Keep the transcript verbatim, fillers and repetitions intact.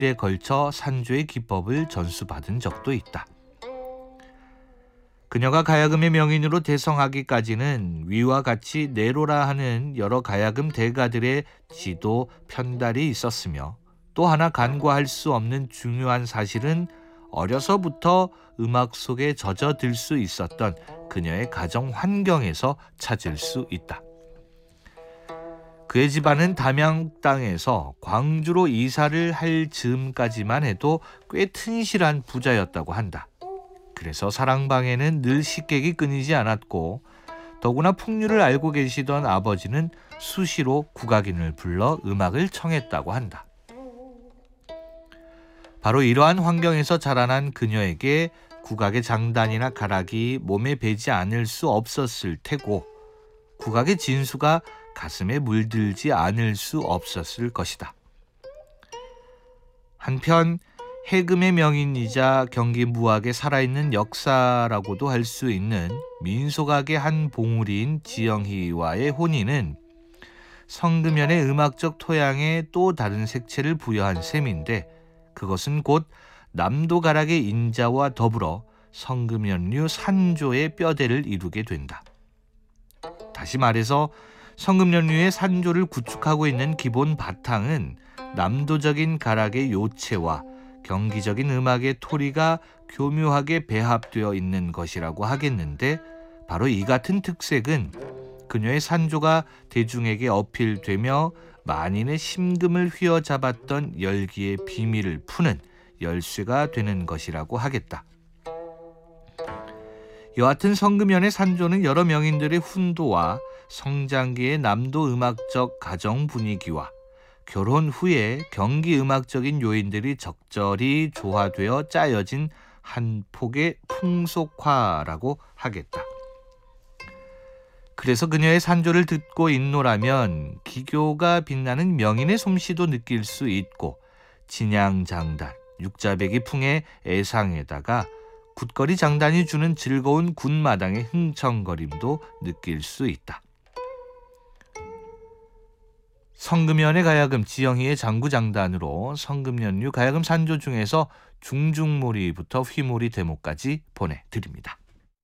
때 걸쳐 산조의 기법을 전수받은 적도 있다. 그녀가 가야금의 명인으로 대성하기까지는 위와 같이 네로라 하는 여러 가야금 대가들의 지도 편달이 있었으며, 또 하나 간과할 수 없는 중요한 사실은 어려서부터 음악 속에 젖어들 수 있었던 그녀의 가정 환경에서 찾을 수 있다. 그의 집안은 담양 땅에서 광주로 이사를 할 즈음까지만 해도 꽤 튼실한 부자였다고 한다. 그래서 사랑방에는 늘 식객이 끊이지 않았고, 더구나 풍류를 알고 계시던 아버지는 수시로 국악인을 불러 음악을 청했다고 한다. 바로 이러한 환경에서 자라난 그녀에게 국악의 장단이나 가락이 몸에 배지 않을 수 없었을 테고, 국악의 진수가 가슴에 물들지 않을 수 없었을 것이다. 한편 해금의 명인이자 경기 무학의 살아있는 역사라고도 할 수 있는 민속악의 한 봉우리인 지영희와의 혼인은 성금연의 음악적 토양에 또 다른 색채를 부여한 셈인데, 그것은 곧 남도가락의 인자와 더불어 성금연류 산조의 뼈대를 이루게 된다. 다시 말해서 성금연류의 산조를 구축하고 있는 기본 바탕은 남도적인 가락의 요체와 경기적인 음악의 토리가 교묘하게 배합되어 있는 것이라고 하겠는데, 바로 이 같은 특색은 그녀의 산조가 대중에게 어필되며 만인의 심금을 휘어잡았던 열기의 비밀을 푸는 열쇠가 되는 것이라고 하겠다. 여하튼 성금연의 산조는 여러 명인들의 훈도와 성장기의 남도 음악적 가정 분위기와 결혼 후에 경기 음악적인 요인들이 적절히 조화되어 짜여진 한 폭의 풍속화라고 하겠다. 그래서 그녀의 산조를 듣고 있노라면 기교가 빛나는 명인의 솜씨도 느낄 수 있고, 진양장단, 육자배기 풍의 애상에다가 굿거리 장단이 주는 즐거운 군마당의 흥청거림도 느낄 수 있다. 성금연의 가야금 지영희의 장구장단으로 성금연류 가야금 산조 중에서 중중몰이부터 휘몰이 대목까지 보내드립니다.